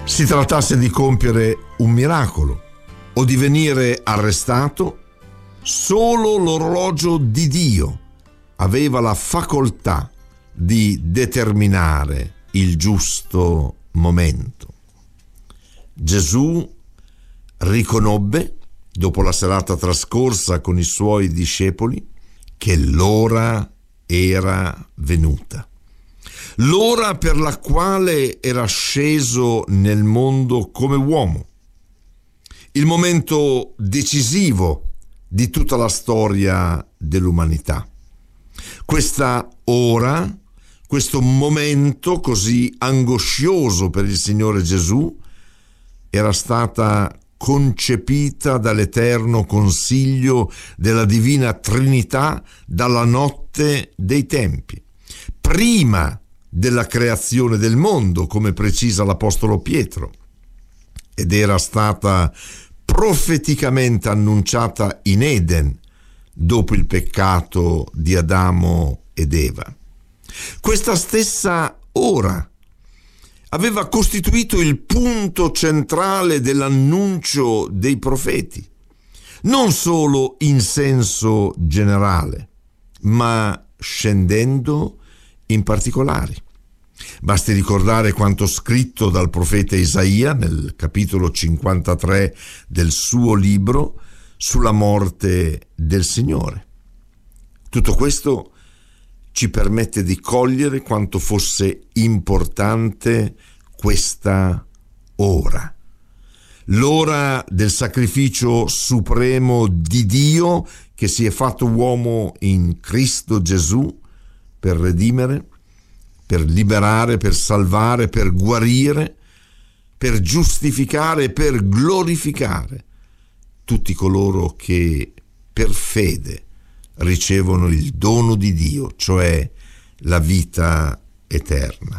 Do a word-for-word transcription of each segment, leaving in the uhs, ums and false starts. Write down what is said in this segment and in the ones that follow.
si trattasse di compiere un miracolo o di venire arrestato, solo l'orologio di Dio aveva la facoltà di determinare il giusto momento. Gesù riconobbe, dopo la serata trascorsa con i suoi discepoli, che l'ora era venuta. L'ora per la quale era sceso nel mondo come uomo. Il momento decisivo di tutta la storia dell'umanità. Questa ora, questo momento così angoscioso per il Signore Gesù, era stata concepita dall'eterno consiglio della Divina Trinità dalla notte dei tempi, prima della creazione del mondo, come precisa l'Apostolo Pietro, ed era stata profeticamente annunciata in Eden dopo il peccato di Adamo ed Eva. Questa stessa ora aveva costituito il punto centrale dell'annuncio dei profeti, non solo in senso generale, ma scendendo in particolari. Basti ricordare quanto scritto dal profeta Isaia nel capitolo cinquantatré del suo libro sulla morte del Signore. Tutto questo ci permette di cogliere quanto fosse importante questa ora. L'ora del sacrificio supremo di Dio che si è fatto uomo in Cristo Gesù per redimere, per liberare, per salvare, per guarire, per giustificare e per glorificare tutti coloro che per fede ricevono il dono di Dio, cioè la vita eterna.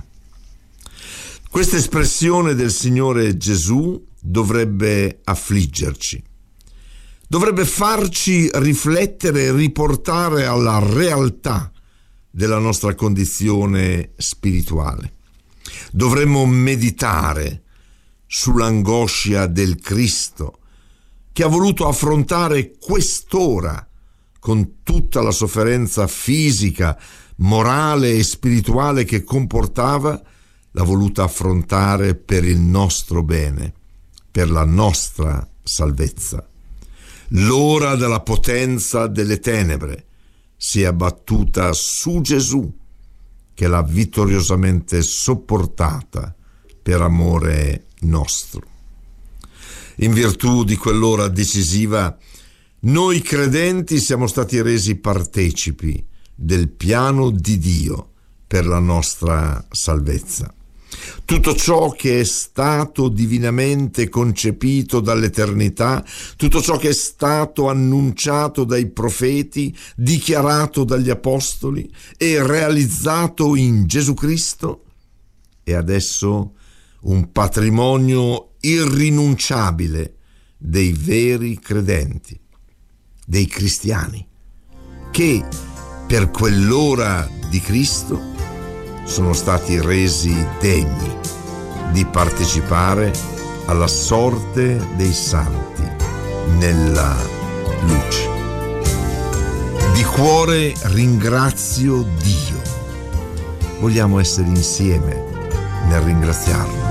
Questa espressione del Signore Gesù dovrebbe affliggerci, dovrebbe farci riflettere e riportare alla realtà della nostra condizione spirituale. Dovremmo meditare sull'angoscia del Cristo che ha voluto affrontare quest'ora con tutta la sofferenza fisica, morale e spirituale che comportava, l'ha voluta affrontare per il nostro bene, per la nostra salvezza. L'ora della potenza delle tenebre si è abbattuta su Gesù, che l'ha vittoriosamente sopportata per amore nostro. In virtù di quell'ora decisiva, noi credenti siamo stati resi partecipi del piano di Dio per la nostra salvezza. Tutto ciò che è stato divinamente concepito dall'eternità, tutto ciò che è stato annunciato dai profeti, dichiarato dagli apostoli e realizzato in Gesù Cristo, è adesso un patrimonio irrinunciabile dei veri credenti, dei cristiani, che per quell'ora di Cristo sono stati resi degni di partecipare alla sorte dei santi nella luce. Di cuore ringrazio Dio. Vogliamo essere insieme nel ringraziarlo.